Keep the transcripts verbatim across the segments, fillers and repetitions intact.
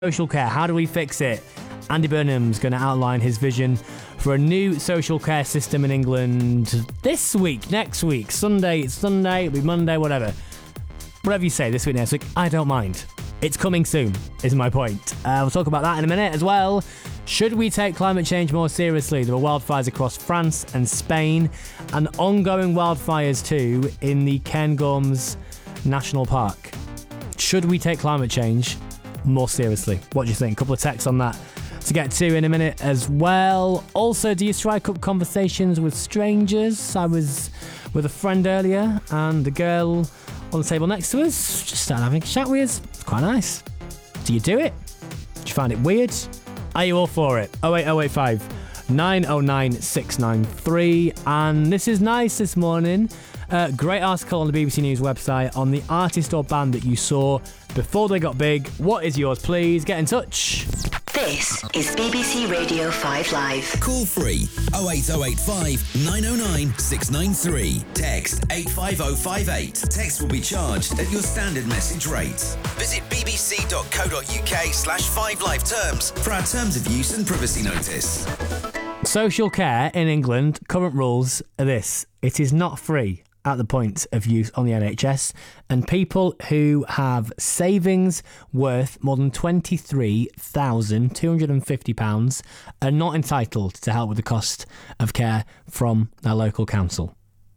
Social care, how do we fix it? Andy Burnham's going to outline his vision for a new social care system in England this week, next week, Sunday, it's Sunday, it'll be Monday, whatever. Whatever you say, this week, next week, I don't mind. It's coming soon, is my point. Uh, we'll talk about that in a minute as well. Should we take climate change more seriously? There were wildfires across France and Spain, and ongoing wildfires too in the Cairngorms National Park. Should we take climate change more seriously? What do you think? A couple of texts on that to get to in a minute as well. Also, do you strike up conversations with strangers? I was with a friend earlier and the girl on the table next to us just started having a chat with us. It's quite nice. Do you do it? Do you find it weird? Are you all for it? oh eight oh eight five nine oh nine six nine three. And this is nice this morning. Uh, great article on the B B C News website on the artist or band that you saw before they got big. What is yours, please? Get in touch. This is B B C Radio five Live. Call free oh eight oh eight five nine oh nine six nine three. Text eight five oh five eight. Text will be charged at your standard message rate. Visit bbc.co.uk slash 5live terms for our terms of use and privacy notice. Social care in England, current rules are this. It is not free at the point of use on the N H S, and people who have savings worth more than twenty-three thousand two hundred fifty pounds are not entitled to help with the cost of care from their local council.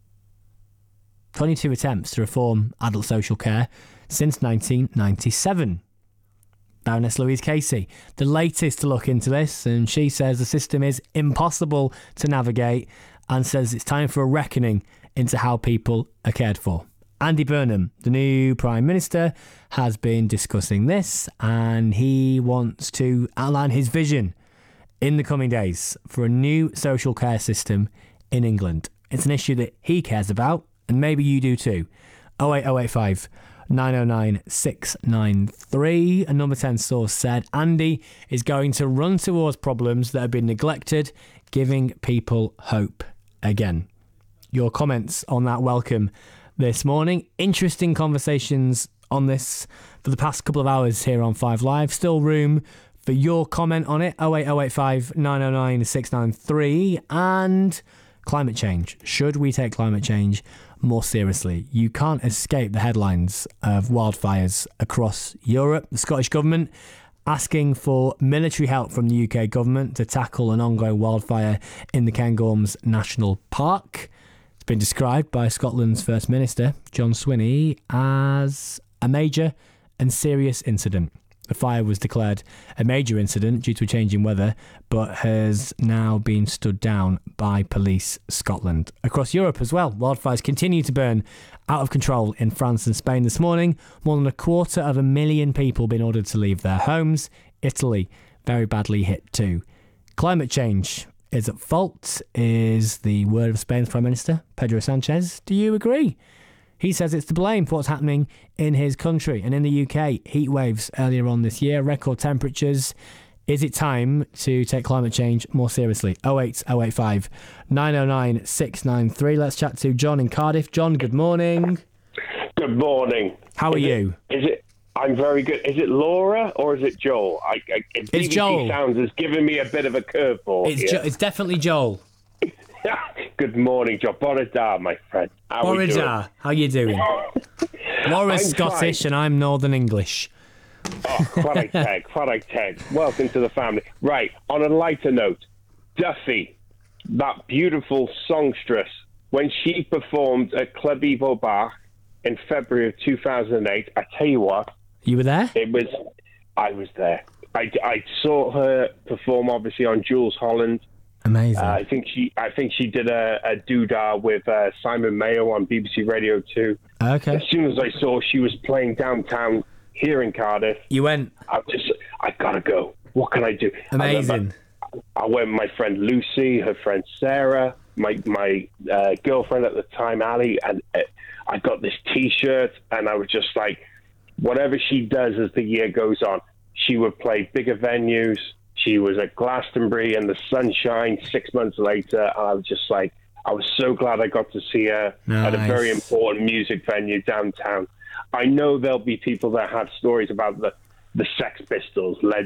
twenty-two attempts to reform adult social care since nineteen ninety-seven. Baroness Louise Casey, the latest to look into this, and she says the system is impossible to navigate and says it's time for a reckoning into how people are cared for. Andy Burnham, the new Prime Minister, has been discussing this and he wants to outline his vision in the coming days for a new social care system in England. It's an issue that he cares about and maybe you do too. oh eight oh eight five nine oh nine six nine three. A number ten source said Andy is going to run towards problems that have been neglected, giving people hope again. Your comments on that welcome this morning. Interesting conversations on this for the past couple of hours here on five Live. Still room for your comment on it. oh eight oh eight five nine oh nine six nine three. And climate change. Should we take climate change more seriously? You can't escape the headlines of wildfires across Europe. The Scottish Government asking for military help from the U K government to tackle an ongoing wildfire in the Cairngorms National Park. It's been described by Scotland's First Minister, John Swinney, as a major and serious incident. The fire was declared a major incident due to a change in weather, but has now been stood down by Police Scotland. Across Europe as well, wildfires continue to burn out of control in France and Spain this morning. More than a quarter of a million people been ordered to leave their homes. Italy, very badly hit too. Climate change is at fault, is the word of Spain's Prime Minister, Pedro Sanchez. Do you agree? He says it's to blame for what's happening in his country and in the U K. Heat waves earlier on this year, record temperatures. Is it time to take climate change more seriously? oh eight oh eight five nine oh nine six nine three. Let's chat to John in Cardiff. John, good morning. Good morning. How are is you? It, is it? I'm very good. Is it Laura or is it Joel? I, I, it's B B C Joel. Sounds has given me a bit of a curveball. It's, jo- it's definitely Joel. Good morning, Joe. Borada, my friend. How are we doing? Borada, how you doing? Laura's Scottish fine. and I'm Northern English. Oh, Craddock Teg, Craddock Teg. Welcome to the family. Right, on a lighter note, Duffy, that beautiful songstress, when she performed at Club Ivo Bar in February of two thousand eight, I tell you what. You were there? It was, I was there. I, I saw her perform, obviously, on Jules Holland. Amazing. Uh, I think she, I think she did a, a doodah with uh, Simon Mayo on B B C Radio two. Okay. As soon as I saw she was playing downtown here in Cardiff, you went. I just, I gotta go. What can I do? Amazing. I, I went with my friend Lucy, her friend Sarah, my my uh, girlfriend at the time, Ali, and uh, I got this T-shirt, and I was just like, whatever she does as the year goes on, she would play bigger venues. She was at Glastonbury and the Sunshine six months later. And I was just like, I was so glad I got to see her nice. at a very important music venue downtown. I know there'll be people that have stories about the, the Sex Pistols, Led